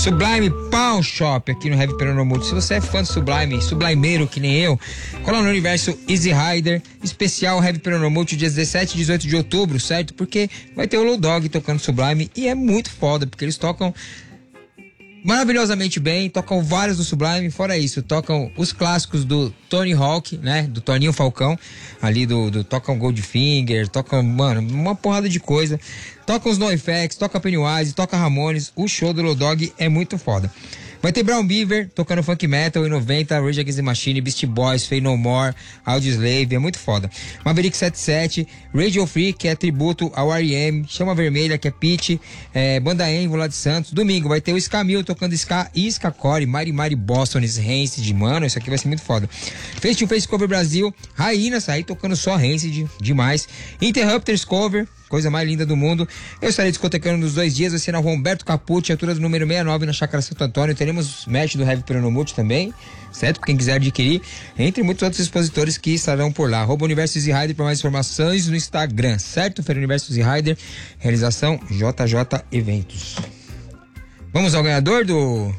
Sublime Pawn Shop aqui no Heavy Peronomulto. Se você é fã do Sublime, sublimeiro que nem eu, cola no universo Easy Rider, especial Heavy Peronomulto, dias 17 e 18 de outubro, certo? Porque vai ter o Low Dog tocando Sublime e é muito foda, porque eles tocam maravilhosamente bem, tocam vários do Sublime, fora isso, tocam os clássicos do Tony Hawk, né, do Toninho Falcão, ali tocam Goldfinger, tocam, mano, uma porrada de coisa, tocam os NoFX, toca Pennywise, toca Ramones, o show do Low Dog é muito foda. Vai ter Brown Beaver tocando funk metal em 90, Rage Against the Machine, Beastie Boys, Faith No More, Audioslave, é muito foda. Maverick 77, Radio Free, que é tributo ao R.E.M., Chama Vermelha, que é Pitch, Banda Envo lá de Santos. Domingo vai ter o Scamil tocando Ska e Skacore, Mari Boston, Rancid, mano, isso aqui vai ser muito foda. Face to Face Cover Brasil, Raínas, aí tocando só Rancid, demais. Interrupters Cover, coisa mais linda do mundo. Eu estarei discotecando nos 2 dias, vai ser na Rua Humberto Capucci, altura do número 69, na Chácara Santo Antônio. Teremos match do Heavy Peronomulto também, certo? Quem quiser adquirir, entre muitos outros expositores que estarão por lá. @Universo Easy Rider para mais informações no Instagram, certo? Feira Universo Easy Rider, realização JJ Eventos. Vamos ao ganhador do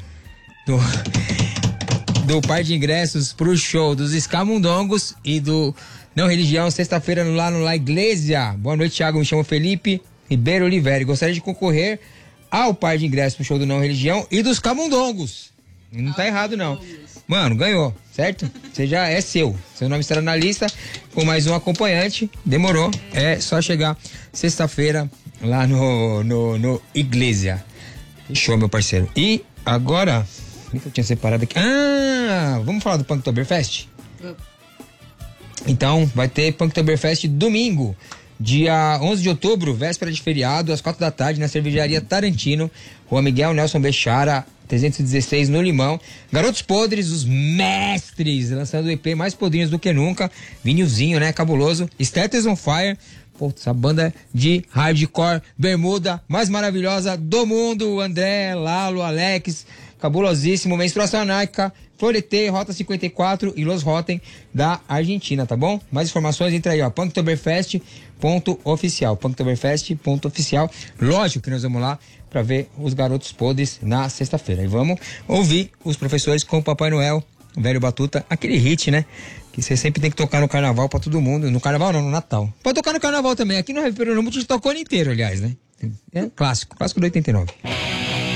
par de ingressos pro show dos Escamundongos e do Não Religião, sexta-feira lá no La Iglesia. Boa noite, Thiago. Me chamo Felipe Ribeiro Oliveira. Gostaria de concorrer ao par de ingressos pro show do Não Religião e dos Camundongos. Não tá errado, não. Mano, ganhou, certo? Você já é seu. Seu nome estará na lista com mais um acompanhante. Demorou. É só chegar sexta-feira lá no Iglesia. Fechou, meu parceiro. E agora, o que eu tinha separado aqui? Vamos falar do Punktoberfest? Então, vai ter Punktoberfest domingo, dia 11 de outubro, véspera de feriado, às 4 da tarde, na cervejaria Tarantino, Rua Miguel Nelson Bechara, 316, no Limão. Garotos Podres, os mestres, lançando o EP mais podrinhos do que nunca. Vinilzinho, né? Cabuloso. Status on Fire. Pô, essa banda de hardcore bermuda mais maravilhosa do mundo. André, Lalo, Alex, cabulosíssimo. Menstruação Anárquica, Florete, Rota 54 e Los Rotten da Argentina, tá bom? Mais informações, entra aí, ó, punktoberfest.oficial, punktoberfest.oficial. Lógico que nós vamos lá pra ver os Garotos Podres na sexta-feira. E vamos ouvir os professores com o Papai Noel, o Velho Batuta, aquele hit, né? Que você sempre tem que tocar no carnaval pra todo mundo. No carnaval não, no Natal. Pode tocar no carnaval também. Aqui no Heavy Peronomulto a gente tocou o ano inteiro, aliás, né? É clássico do 89.